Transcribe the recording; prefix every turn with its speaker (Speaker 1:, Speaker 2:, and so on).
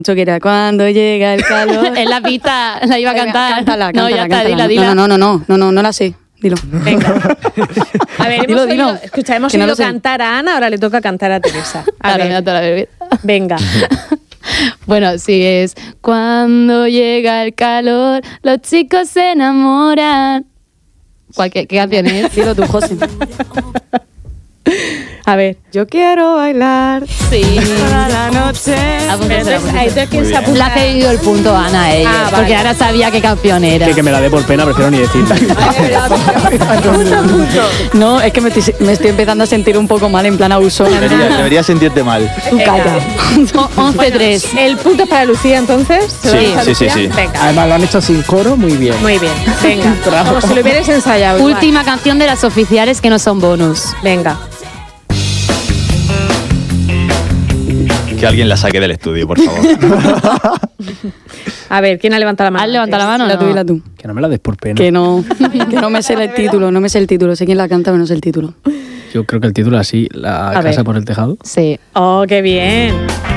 Speaker 1: Que era cuando llega el calor.
Speaker 2: En la pista la iba a cantar.
Speaker 1: Cántala,
Speaker 2: No, ya está,
Speaker 1: cántala.
Speaker 2: dila.
Speaker 1: No la sé. Dilo.
Speaker 3: Venga. A ver,
Speaker 1: Dilo.
Speaker 3: Escucha, hemos
Speaker 1: Que no
Speaker 3: oído
Speaker 1: lo sé.
Speaker 3: cantar a Ana, ahora le toca cantar a Teresa. A
Speaker 2: Claro,
Speaker 3: ver,
Speaker 2: mira toda la bebida.
Speaker 3: venga.
Speaker 2: Bueno, sí, es cuando llega el calor, los chicos se enamoran. ¿Qué canción es?
Speaker 1: Dilo tú, José.
Speaker 3: A ver.
Speaker 1: Yo quiero bailar
Speaker 2: Sí.
Speaker 1: toda la noche.
Speaker 3: Ahí te quién se apunta.
Speaker 2: Le ha cedido el punto a Ana, ella,
Speaker 3: Ah, vale.
Speaker 2: porque ahora sabía qué canción era.
Speaker 4: Que me la dé por pena, prefiero ni decirla.
Speaker 1: No, es que me estoy empezando a sentir un poco mal, en plan abuso.
Speaker 5: Deberías sentirte mal.
Speaker 1: Tú calla.
Speaker 2: 11-3.
Speaker 3: El punto es para Lucía, entonces. ¿Se lo
Speaker 5: Sí,
Speaker 3: das a
Speaker 5: sí, sí,
Speaker 3: Lucía?
Speaker 5: sí.
Speaker 3: Venga.
Speaker 4: Además lo han hecho sin coro, muy bien.
Speaker 3: Muy bien. Venga. Como si lo hubieras ensayado. igual.
Speaker 2: Última canción de las oficiales que no son bonus.
Speaker 3: Venga.
Speaker 5: Que alguien la saque del estudio, por favor.
Speaker 3: A ver, ¿quién ha levantado la mano?
Speaker 2: ¿Has levantado la mano?
Speaker 1: La
Speaker 2: No.
Speaker 1: tú y la tú.
Speaker 4: Que no me la des por pena.
Speaker 1: Que no me sé el título, no me sé el título. Sé quién la canta, pero no sé el título.
Speaker 4: Yo creo que el título así, La
Speaker 3: A
Speaker 4: casa
Speaker 3: ver.
Speaker 4: por el tejado.
Speaker 2: Sí.
Speaker 3: Oh, qué bien.